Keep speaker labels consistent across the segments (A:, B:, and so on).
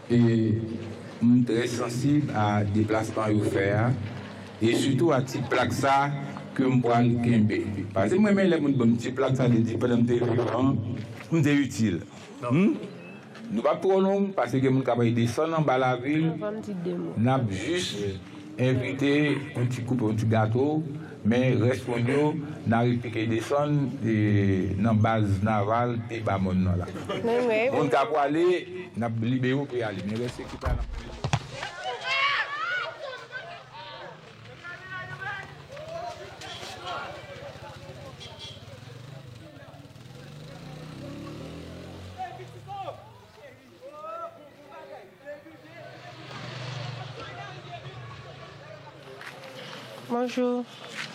A: Et je suis très sensible à déplacement que faire et surtout à ces plaques ça que je prends le Kembe. Parce que moi-même, les petits plaques ça, les pendant que c'est utile. Nous pas trop long parce que nous capable descendre en bas la ville. Nous avons juste invité un petit couple, un petit gâteau, mais restons n'a répliqué descendre dans base navale et Bamon là. On capable aller, n'a libéré pour y aller, mais reste qui pas.
B: Bonjour.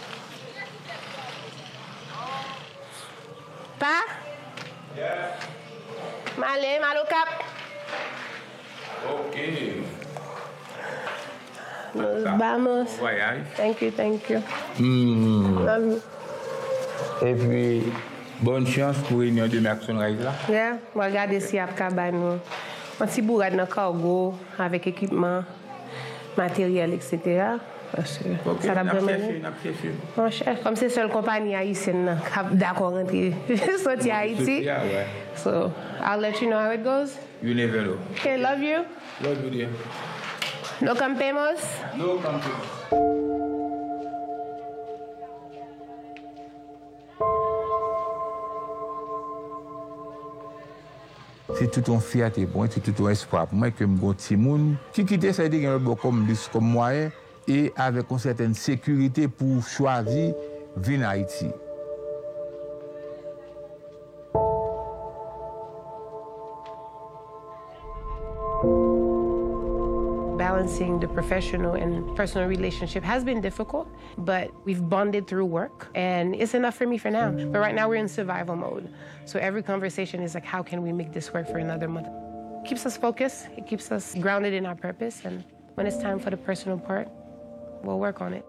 B: Pa?
A: Yeah.
B: Malo cap.
A: Okay.
B: Nos vamos.
A: Voyage.
B: Thank you. Love you.
A: Et puis, bonne chance pour réunion de Action Rise là.
B: Yeah, regardez si après nous. Un petit bourrade dans cargo avec équipement, matériel, etc. Parce que ça va vraiment. Mon cher, comme c'est seule compagnie haïtienne d'accord rentrer sortir Haïti.
A: Yeah, ouais.
B: So I'll let you know how it goes.
A: You never know.
B: Okay, love you.
A: Love you, dear.
B: No campemos.
A: No campemos. C'est tout un fierté pour moi, c'est tout un espoir pour moi que mon petit monde qui quitte ça dit comme moyen et avec une certaine sécurité pour choisir venir en Haïti.
B: Balancing the professional and personal relationship has been difficult, but we've bonded through work, and it's enough for me for now. But right now we're in survival mode. So every conversation is like, how can we make this work for another month? It keeps us focused, it keeps us grounded in our purpose, and when it's time for the personal part, we'll work on it.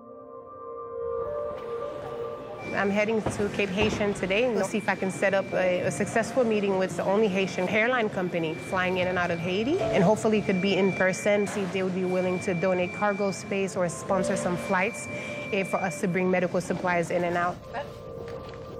B: I'm heading to Cape Haitian today. We'll see if I can set up a successful meeting with the only Haitian airline company flying in and out of Haiti. And hopefully it could be in person, see if they would be willing to donate cargo space or sponsor some flights for us to bring medical supplies in and out.